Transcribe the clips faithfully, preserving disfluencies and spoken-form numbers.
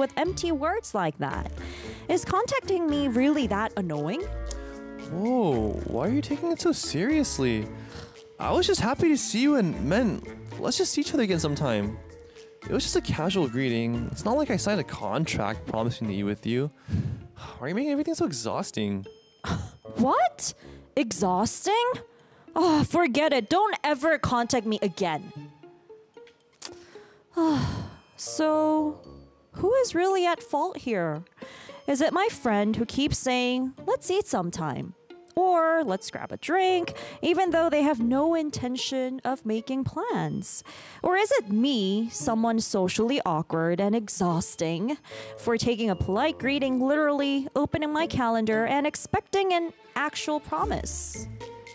with empty words like that? Is contacting me really that annoying? Whoa, why are you taking it so seriously? I was just happy to see you and man, let's just see each other again sometime. It was just a casual greeting. It's not like I signed a contract promising to eat with you. Why are you making everything so exhausting? What? Exhausting? Oh, forget it. Don't ever contact me again. So, who is really at fault here? Is it my friend who keeps saying, let's eat sometime? Or let's grab a drink, even though they have no intention of making plans? Or is it me, someone socially awkward and exhausting, for taking a polite greeting, literally opening my calendar and expecting an actual promise?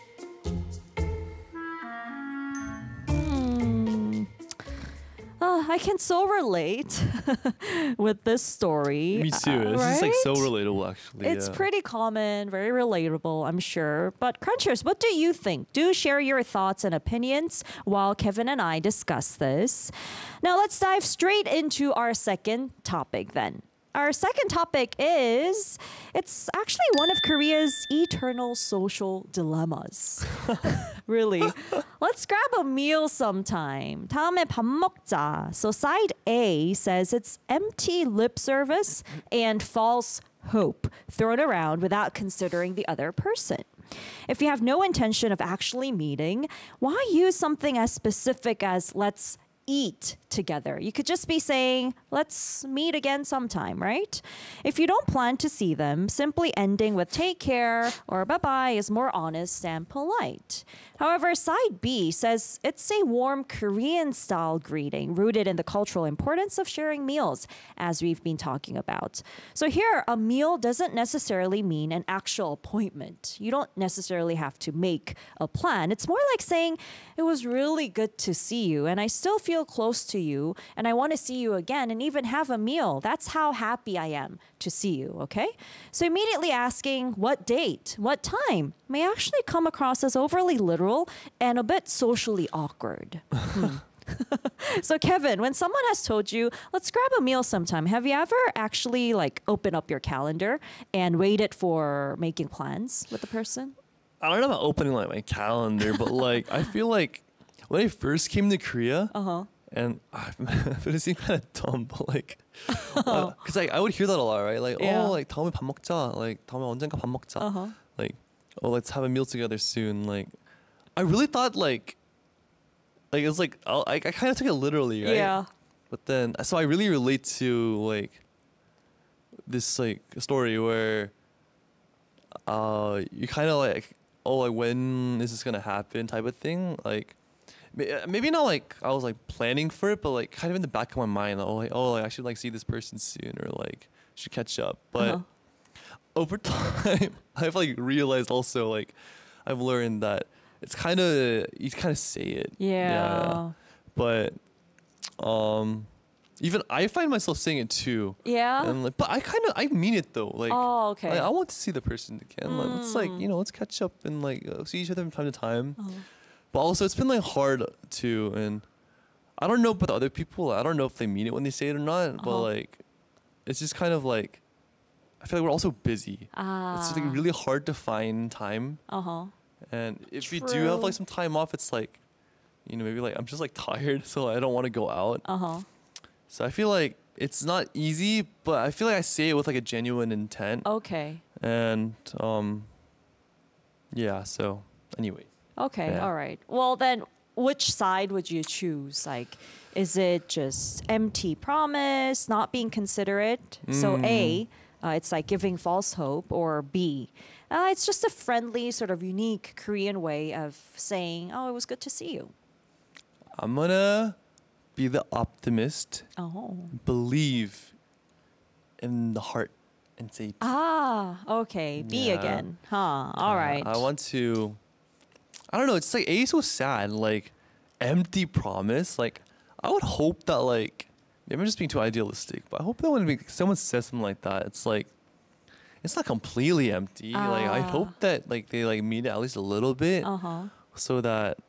Uh, I can so relate with this story. Me too. uh, This is like so right? relatable actually. It's yeah. pretty common, very relatable, I'm sure. But Crunchers, what do you think? Do share your thoughts and opinions while Kevin and I discuss this. Now let's dive straight into our second topic then. Our second topic is, it's actually one of Korea's eternal social dilemmas. Really. Let's grab a meal sometime. 다음에 밥 먹자. So side A says it's empty lip service and false hope thrown around without considering the other person. If you have no intention of actually meeting, why use something as specific as let's eat together? You could just be saying, let's meet again sometime, right? If you don't plan to see them, simply ending with take care or bye-bye is more honest and polite. However, side B says it's a warm Korean-style greeting rooted in the cultural importance of sharing meals, as we've been talking about. So here, a meal doesn't necessarily mean an actual appointment. You don't necessarily have to make a plan. It's more like saying, it was really good to see you, and I still feel close to you, and I want to see you again and even have a meal. That's how happy I am to see you, okay? So immediately asking what date, what time, may actually come across as overly literal and a bit socially awkward. Hmm. So Kevin, when someone has told you, let's grab a meal sometime, have you ever actually like opened up your calendar and waited for making plans with the person? I don't know about opening like my calendar, but like I feel like when I first came to Korea, Uh-huh. and uh, it seemed kind of dumb, but like, because like I would hear that a lot, right? Like, Yeah. oh, like 다음에 밥 먹자, like 다음에 언젠가 밥 먹자, Uh-huh. like, oh, let's have a meal together soon. Like, I really thought like, like it was like I I, I kind of took it literally, right? Yeah. But then, so I really relate to like this like story where, uh, you kind of like, oh, like when is this gonna happen type of thing, like. May- Maybe not like I was like planning for it, but like kind of in the back of my mind, oh, like, oh, like, I should like see this person soon, or like should catch up. But Uh-huh. over time, I've like realized also like I've learned that it's kind of you kind of say it, Yeah. But um, even I find myself saying it too, Yeah. and like, but I kind of I mean it though, like. Oh, okay. Like, I want to see the person again. Like, let's like Mm. you know let's catch up and like uh, see each other from time to time. Uh-huh. But also, it's been like hard too, and I don't know about the other people. I don't know if they mean it when they say it or not. But Uh-huh. like, it's just kind of like, I feel like we're also busy. Ah. It's just like really hard to find time. Uh-huh. And if we do have True. like some time off, it's like, you know, maybe like I'm just like tired, so I don't want to go out. Uh-huh. So I feel like it's not easy, but I feel like I say it with like a genuine intent. Okay. And um, yeah. So anyway. Okay, Yeah. all right. Well, then, which side would you choose? Like, is it just empty promise, not being considerate? So A, uh, it's like giving false hope, or B, uh, it's just a friendly, sort of unique Korean way of saying, "Oh, it was good to see you." I'm gonna be the optimist. Oh. Believe in the heart and say. Ah, okay. B Yeah. again. Huh. All uh, right. I want to. I don't know. It's like A is so sad. Like empty promise. Like I would hope that like maybe I'm just being too idealistic, but I hope that when we- someone says something like that, it's like it's not completely empty. Like I Ah. hope that like they like mean it at least a little bit, Uh-huh. so that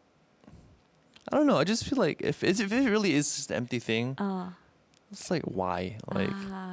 I don't know. I just feel like if it's, if it really is just an empty thing, Uh, it's like why like. ah.